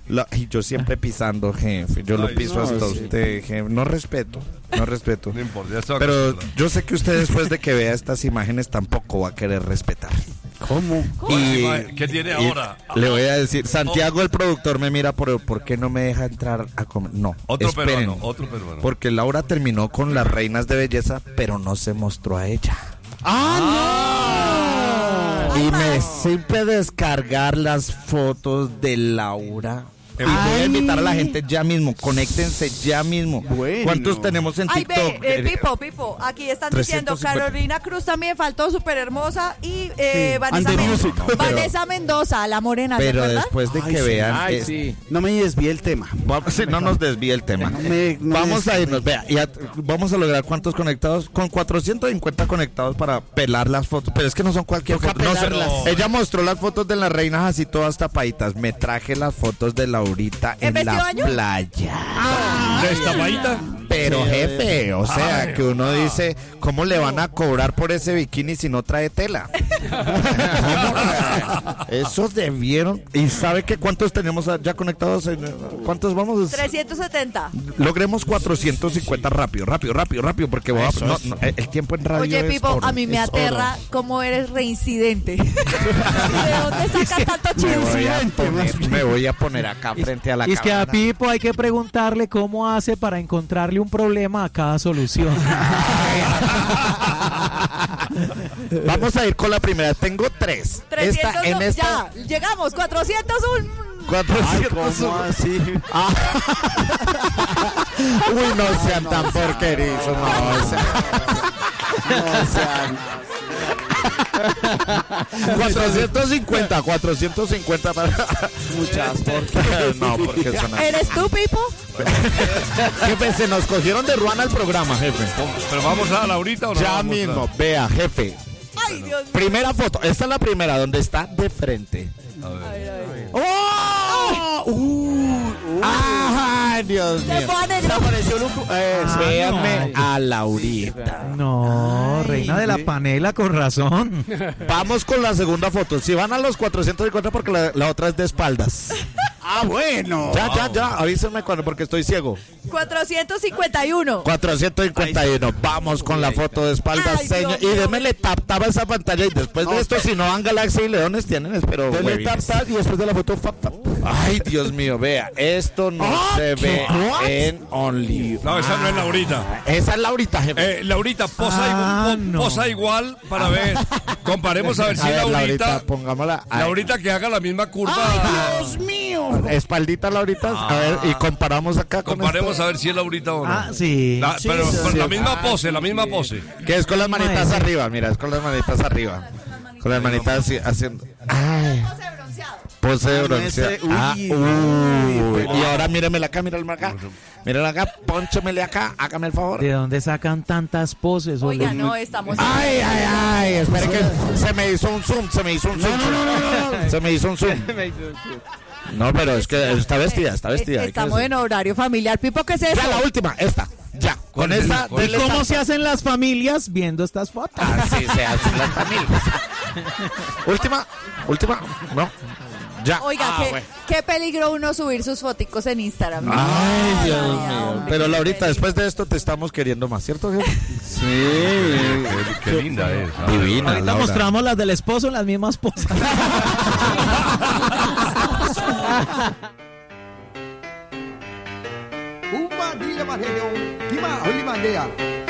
Y yo siempre pisando, jefe. Yo lo piso hasta usted, jefe. No respeto. No importa, ya pero yo sé que usted después de que vea estas imágenes tampoco va a querer respetar. ¿Cómo? ¿Qué tiene ahora? Le voy a decir, Santiago el productor me mira por qué no me deja entrar a comer. No, otro esperen, peruano. porque Laura terminó con las reinas de belleza, pero no se mostró a ella. ¡Ah, no! Y me supe descargar las fotos de Laura. Voy a invitar a la gente ya mismo, conéctense ya mismo. Bueno. ¿Cuántos tenemos en TikTok? Pipo, aquí están diciendo 350. Carolina Cruz también faltó, súper hermosa, y Vanessa Mendoza, la morena, Pero ¿te acuerdas? después de que vean, No me desvíe el tema. no nos desvíe el tema. Vamos a irnos, vea, vamos a lograr cuántos conectados, con 450 conectados para pelar las fotos, pero es que no son cualquier foto. Ella mostró las fotos de las reinas así todas tapaditas. Me traje las fotos de Laurita en la playa. ¿Destapadita? Pero jefe, o sea, que uno dice, ¿cómo le van a cobrar por ese bikini si no trae tela? Esos debieron. ¿Y sabe que cuántos tenemos ya conectados? ¿Cuántos vamos? 370. Logremos 450 rápido, porque el tiempo en radio. Oye, es Pipo, oro, a mí me es aterra oro. cómo eres reincidente. ¿De dónde sacas tanto chisme? Me voy a poner acá frente a la cámara. Es que a cámara. Pipo hay que preguntarle cómo hace para encontrarle un problema a cada solución. Vamos a ir con la primera. Tengo 3. 300, ya, llegamos, 401. 401. Así. Uy, no sean tan porquerizos. No sean. 450 para muchas porque son así. ¿Eres tú, Pipo? Jefe, se nos cogieron de ruana el programa, jefe. Pero vamos a Laurita o no. Ya mismo, vea, jefe. Ay, Dios mío. Primera foto, esta es la primera donde está de frente. A ver. ¡Ay, Dios mío! Se fue a negro. Véanme a Laurita. No, reina de la panela, con razón. Vamos con la segunda foto. Si van a los 450 porque la otra es de espaldas. Bueno. Ya, avísenme porque estoy ciego. 451. 451. Vamos con la foto de espaldas, Ay, señor. Dios mío. Y démele tap a esa pantalla. Y después de esto, si no van Galaxy y Leones, tienen, espero. Denle tap y después de la foto tap. Ay, Dios mío, vea. Esto no se ve en Only. No, esa no es Laurita. Esa es Laurita, jefe. Laurita, posa igual para ver. Comparemos a ver si Laurita. Pongámosla. Laurita que haga la misma curva. ¡Ay, Dios mío! Espaldita, Laurita. A ver, y comparamos acá con Comparemos a ver si es Laurita o no. Sí. Pero sí, con sí. la misma pose. Que es con las manitas arriba, mira, es con las manitas arriba. Con las manitas así, haciendo. Ay. Pose de bronceado. Y ahora míremela acá, mírala acá. Mírala acá, pónchemele acá, hágame el favor. ¿De dónde sacan tantas poses? Oiga, no, estamos... Ay, espere que se me hizo un zoom. Se me hizo un zoom. No, pero es que está vestida. Estamos en horario familiar. Pipo, ¿qué es eso? Ya, la última, esta. Ya, con esa. ¿Y cómo se hacen las familias viendo estas fotos? Así se hacen las familias. Última, no. Ya. Oiga, qué peligro uno subir sus foticos en Instagram. Ay, Dios mío. Pero Laurita, después de esto te estamos queriendo más, ¿cierto, jefe? Sí. Qué linda es. Divina. Ahorita Laura. mostramos las del esposo en las mismas poses. Uma dia Maria, que ma, olha maneira.